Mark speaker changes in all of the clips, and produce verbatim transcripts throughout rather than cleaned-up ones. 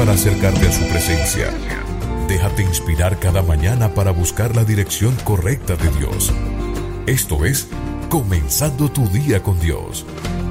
Speaker 1: para acercarte a su presencia. Déjate inspirar cada mañana para buscar la dirección correcta de Dios. Esto es Comenzando tu día con Dios.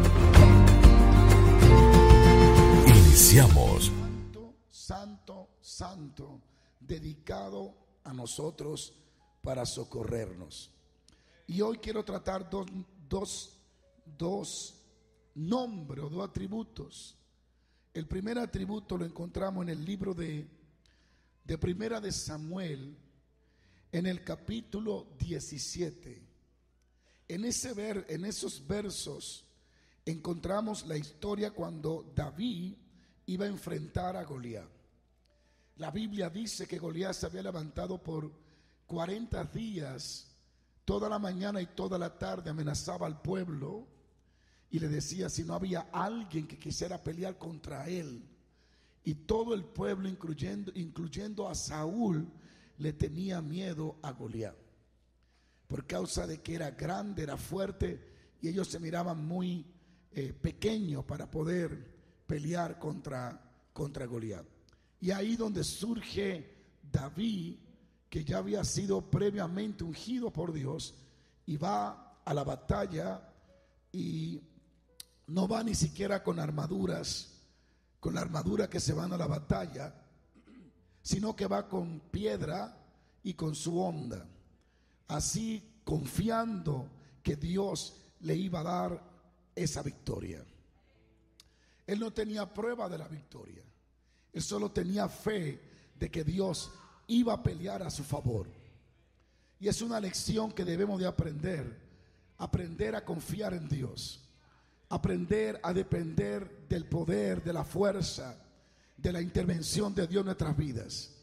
Speaker 1: Iniciamos.
Speaker 2: Santo, santo, santo, dedicado a nosotros para socorrernos. Y hoy quiero tratar dos, dos, dos nombres o dos atributos. El primer atributo lo encontramos en el libro de, de Primera de Samuel, en el capítulo diecisiete. En, ese ver, en esos versos encontramos la historia cuando David iba a enfrentar a Goliat. La Biblia dice que Goliat se había levantado por cuarenta días, toda la mañana y toda la tarde amenazaba al pueblo y le decía si no había alguien que quisiera pelear contra él. Y todo el pueblo, incluyendo, incluyendo a Saúl, le tenía miedo a Goliat, por causa de que era grande, era fuerte, y ellos se miraban muy eh, pequeños para poder pelear contra, contra Goliat. Y ahí donde surge David, que ya había sido previamente ungido por Dios, y va a la batalla y no va ni siquiera con armaduras, con la armadura que se van a la batalla, sino que va con piedra y con su honda, así confiando que Dios le iba a dar esa victoria. Él no tenía prueba de la victoria, él solo tenía fe de que Dios iba a pelear a su favor. Y es una lección que debemos de aprender, aprender a confiar en Dios, aprender a depender del poder, de la fuerza, de la intervención de Dios en nuestras vidas.